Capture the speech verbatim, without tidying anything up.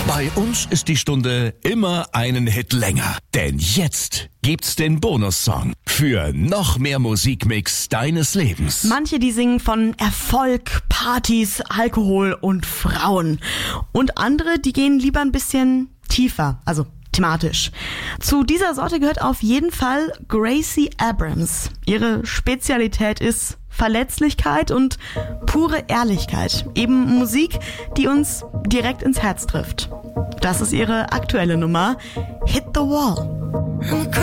Bei uns ist die Stunde immer einen Hit länger. Denn jetzt gibt's den Bonussong für noch mehr Musikmix deines Lebens. Manche, die singen von Erfolg, Partys, Alkohol und Frauen. Und andere, die gehen lieber ein bisschen tiefer, also thematisch. Zu dieser Sorte gehört auf jeden Fall Gracie Abrams. Ihre Spezialität ist Verletzlichkeit und pure Ehrlichkeit. Eben Musik, die uns direkt ins Herz trifft. Das ist ihre aktuelle Nummer, Hit the Wall.